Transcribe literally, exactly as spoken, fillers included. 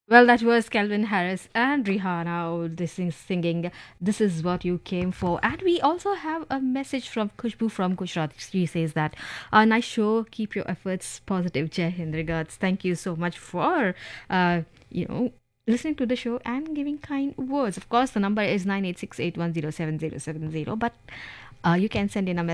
Well, that was Calvin Harris and Rihanna this is singing This Is What You Came For. And we also have a message from Kushbu from Gujarat. She says that, uh, nice show, keep your efforts positive. Jai Hind, regards. Thank you so much for, uh, you know, listening to the show and giving kind words. Of course, the number is nine eight six eight one zero seven zero seven zero, but uh, you can send in a message